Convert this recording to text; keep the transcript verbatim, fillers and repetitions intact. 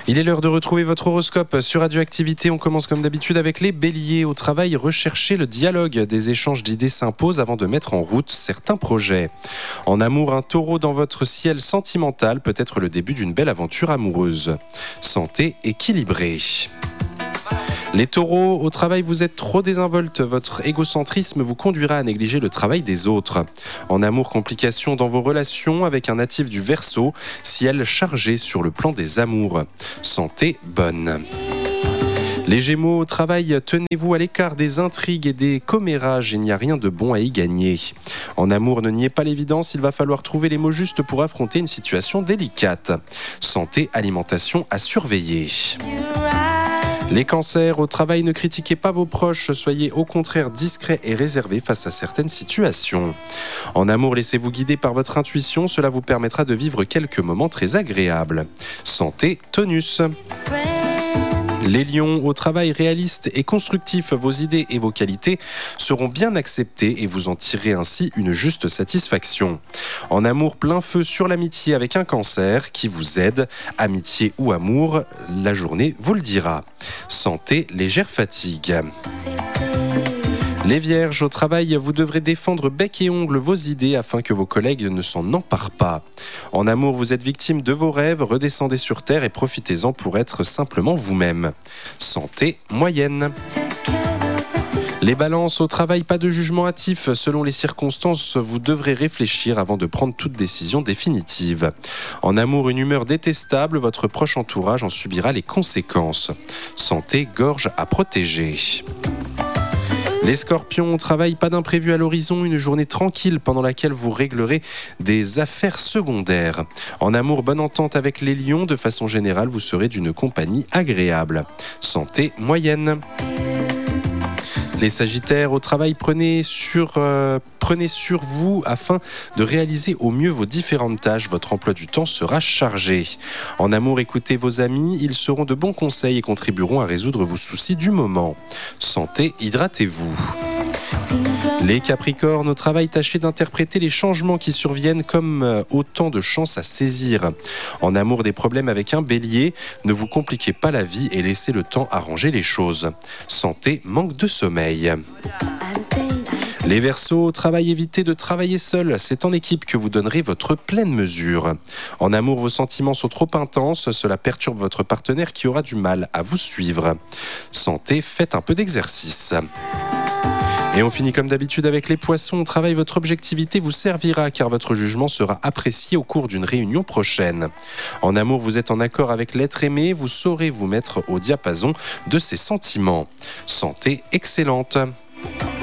Il est l'heure de retrouver votre horoscope sur Radioactivité. On commence comme d'habitude avec les béliers. Au travail, recherchez le dialogue. Des échanges d'idées s'imposent avant de mettre en route certains projets. En amour, un taureau dans votre ciel sentimental peut être le début d'une belle aventure amoureuse. Santé équilibrée. Les taureaux, au travail, vous êtes trop désinvolte. Votre égocentrisme vous conduira à négliger le travail des autres. En amour, complications dans vos relations avec un natif du Verseau, ciel chargé sur le plan des amours. Santé bonne. Les Gémeaux, au travail, tenez-vous à l'écart des intrigues et des commérages, il n'y a rien de bon à y gagner. En amour, ne niez pas l'évidence, il va falloir trouver les mots justes pour affronter une situation délicate. Santé, alimentation à surveiller. Les cancers, au travail, ne critiquez pas vos proches, soyez au contraire discrets et réservés face à certaines situations. En amour, laissez-vous guider par votre intuition, cela vous permettra de vivre quelques moments très agréables. Santé, tonus. Les lions, au travail réaliste et constructif, vos idées et vos qualités seront bien acceptées et vous en tirerez ainsi une juste satisfaction. En amour, plein feu sur l'amitié avec un cancer qui vous aide. Amitié ou amour, la journée vous le dira. Santé, légère fatigue. Les vierges, au travail, vous devrez défendre bec et ongles vos idées afin que vos collègues ne s'en emparent pas. En amour, vous êtes victime de vos rêves, redescendez sur terre et profitez-en pour être simplement vous-même. Santé moyenne. Les balances, au travail, pas de jugement hâtif. Selon les circonstances, vous devrez réfléchir avant de prendre toute décision définitive. En amour, une humeur détestable, votre proche entourage en subira les conséquences. Santé, gorge à protéger. Les scorpions, au travail, pas d'imprévu à l'horizon, une journée tranquille pendant laquelle vous réglerez des affaires secondaires. En amour, bonne entente avec les lions, de façon générale, vous serez d'une compagnie agréable. Santé moyenne. Les sagittaires, au travail, prenez sur, euh, prenez sur vous afin de réaliser au mieux vos différentes tâches. Votre emploi du temps sera chargé. En amour, écoutez vos amis, ils seront de bons conseils et contribueront à résoudre vos soucis du moment. Santé, hydratez-vous. Les capricornes, au travail, tâchez d'interpréter les changements qui surviennent comme autant de chances à saisir. En amour, des problèmes avec un bélier, ne vous compliquez pas la vie et laissez le temps arranger les choses. Santé, manque de sommeil. Les Verseaux, au travail, évitez de travailler seul, c'est en équipe que vous donnerez votre pleine mesure. En amour, vos sentiments sont trop intenses, cela perturbe votre partenaire qui aura du mal à vous suivre. Santé, faites un peu d'exercice. Et on finit comme d'habitude avec les poissons. Au travail, votre objectivité vous servira car votre jugement sera apprécié au cours d'une réunion prochaine. En amour, vous êtes en accord avec l'être aimé, vous saurez vous mettre au diapason de ses sentiments. Santé excellente.